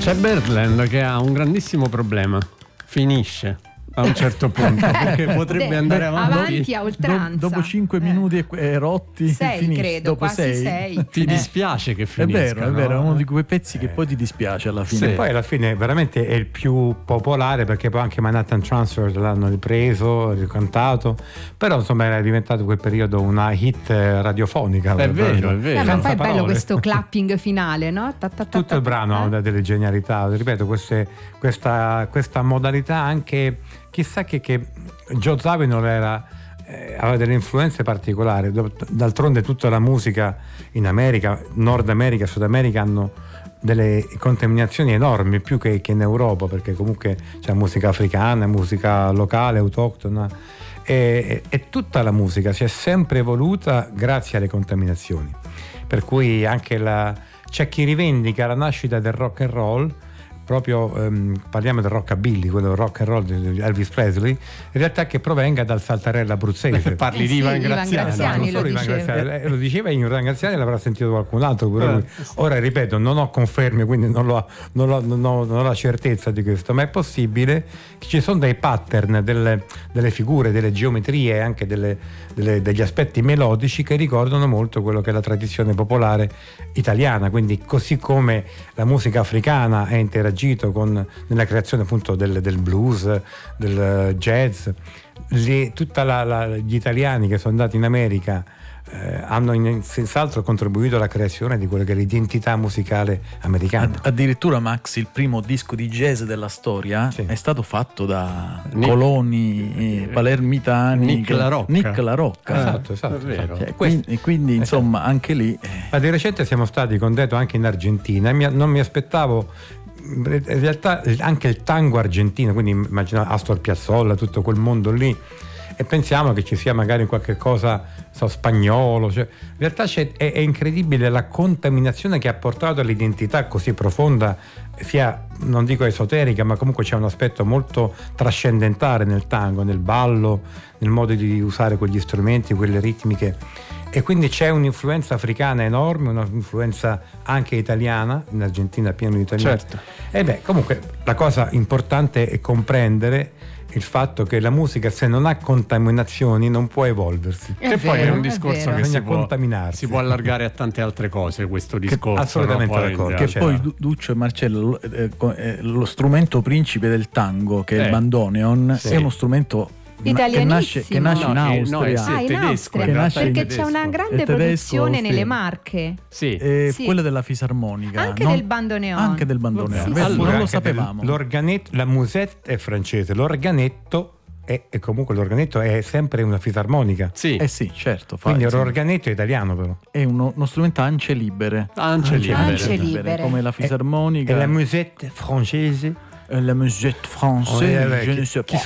C'è Birdland che ha un grandissimo problema, finisce a un certo punto perché potrebbe andare avanti a oltranza. Dopo 5 minuti rotti 6 finisce. credo, dopo quasi 6 6. ti dispiace che finisca, è vero, è uno di quei pezzi che poi ti dispiace alla fine. E poi alla fine veramente è il più popolare, perché poi anche Manhattan Transfer l'hanno ripreso, ricantato, però insomma era diventato quel periodo una hit radiofonica. È vero. Ma poi è bello parole. questo clapping finale, no? Tutto il brano ha delle genialità, ripeto, questa modalità anche, chissà che Joe Zawinul aveva delle influenze particolari. D'altronde tutta la musica in America, Nord America, Sud America hanno delle contaminazioni enormi, più che in Europa, perché comunque c'è musica africana, musica locale, autoctona, e tutta la musica si è sempre evoluta grazie alle contaminazioni, per cui anche c'è chi rivendica la nascita del rock and roll, proprio parliamo del rockabilly, quello rock and roll di Elvis Presley, in realtà che provenga dal saltarello abruzzese. Parli di Ivan Graziani. Lo diceva Ivan Graziani, l'avrà sentito qualcun altro. Ora ripeto, non ho conferme, quindi non ho la certezza di questo, ma è possibile che ci sono dei pattern, delle figure, delle geometrie, anche degli aspetti melodici che ricordano molto quello che è la tradizione popolare italiana. Quindi così come la musica africana è interagita nella creazione appunto del blues, del jazz, gli italiani che sono andati in America hanno senz'altro contribuito alla creazione di quella che è l'identità musicale americana. Addirittura, Max, il primo disco di jazz della storia è stato fatto da coloni palermitani, Nick La Rocca. Esatto. È vero. Quindi insomma anche lì ma di recente siamo stati con Deto anche in Argentina e non mi aspettavo in realtà anche il tango argentino, quindi immagino Astor Piazzolla, tutto quel mondo lì, e pensiamo che ci sia magari qualche cosa spagnolo, in realtà è incredibile la contaminazione che ha portato all'identità così profonda, sia non dico esoterica, ma comunque c'è un aspetto molto trascendentale nel tango, nel ballo, nel modo di usare quegli strumenti, quelle ritmiche, e quindi c'è un'influenza africana enorme, un'influenza anche italiana, in Argentina pieno di italiani. Certo. Comunque la cosa importante è comprendere il fatto che la musica, se non ha contaminazioni, non può evolversi. Che poi è un discorso che si può allargare a tante altre cose, questo discorso. Assolutamente d'accordo. Che poi Duccio e Marcello, lo strumento principe del tango, che è il bandoneon, è uno strumento che nasce in Austria. In Austria, perché c'è una grande produzione nelle Marche. Quella della fisarmonica, anche del bandoneon. Anche del bandoneon. Allora, non lo sapevamo. L'organetto, la musette è francese, l'organetto e comunque l'organetto è sempre una fisarmonica. Sì, certo. Quindi l'organetto è italiano, però. È uno strumento a ance libere. Ance libere. Come la fisarmonica. E la musette francese. La musette française, je ne sais pas.